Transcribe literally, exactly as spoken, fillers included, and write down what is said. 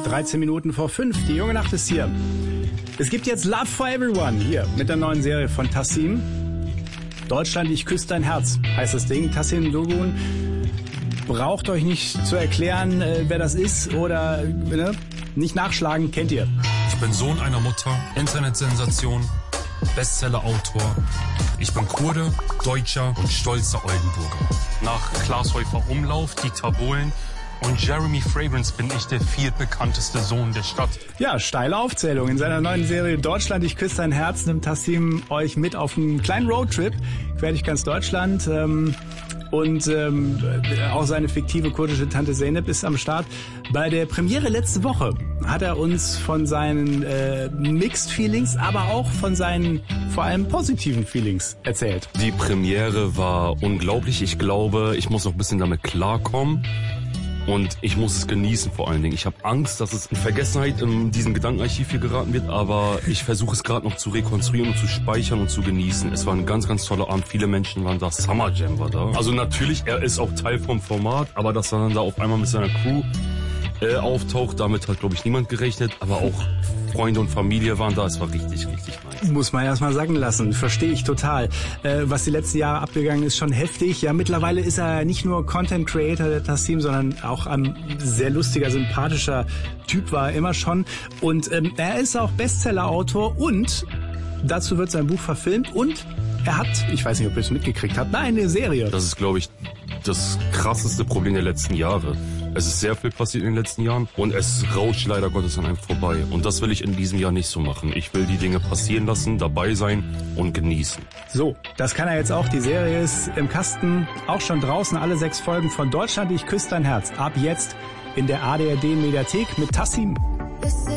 dreizehn Minuten vor fünf. Die junge Nacht ist hier. Es gibt jetzt Love for Everyone hier mit der neuen Serie von Tassim. Deutschland, ich küsse dein Herz heißt das Ding. Tassim Dogun braucht euch nicht zu erklären, äh, wer das ist oder ne? Nicht nachschlagen, kennt ihr. Ich bin Sohn einer Mutter, Internetsensation, Bestseller-Autor. Ich bin Kurde, Deutscher und stolzer Oldenburger. Nach Klaas Häufer Umlauf, Dieter Bohlen und Jeremy Fragrance bin ich der viertbekannteste Sohn der Stadt. Ja, steile Aufzählung. In seiner neuen Serie Deutschland, ich küsse dein Herz nimmt Tassim euch mit auf einen kleinen Roadtrip quer durch ganz Deutschland. Ähm, und ähm, auch seine fiktive kurdische Tante Zeynep ist am Start. Bei der Premiere letzte Woche hat er uns von seinen äh, Mixed Feelings, aber auch von seinen vor allem positiven Feelings erzählt. Die Premiere war unglaublich. Ich glaube, ich muss noch ein bisschen damit klarkommen. Und ich muss es genießen vor allen Dingen. Ich habe Angst, dass es in Vergessenheit in diesem Gedankenarchiv hier geraten wird, aber ich versuche es gerade noch zu rekonstruieren und zu speichern und zu genießen. Es war ein ganz, ganz toller Abend. Viele Menschen waren da. Summer Jam war da. Also natürlich, er ist auch Teil vom Format, aber dass er dann da auf einmal mit seiner Crew äh, auftaucht, damit hat, glaube ich, niemand gerechnet. Aber auch Freunde und Familie waren da. Es war richtig, richtig nice. Muss man erst mal sagen lassen. Verstehe ich total. Äh, was die letzten Jahre abgegangen ist, schon heftig. Ja, mittlerweile ist er nicht nur Content Creator der Tassim, sondern auch ein sehr lustiger, sympathischer Typ war er immer schon. Und ähm, er ist auch Bestseller-Autor und dazu wird sein Buch verfilmt und er hat, ich weiß nicht, ob ihr es mitgekriegt habt, nein, eine Serie. Das ist, glaube ich, das krasseste Problem der letzten Jahre. Es ist sehr viel passiert in den letzten Jahren und es rauscht leider Gottes an einem vorbei. Und das will ich in diesem Jahr nicht so machen. Ich will die Dinge passieren lassen, dabei sein und genießen. So, das kann er jetzt auch. Die Serie ist im Kasten, auch schon draußen. Alle sechs Folgen von Deutschland, ich küsse dein Herz. Ab jetzt in der A D R D Mediathek mit Tassim.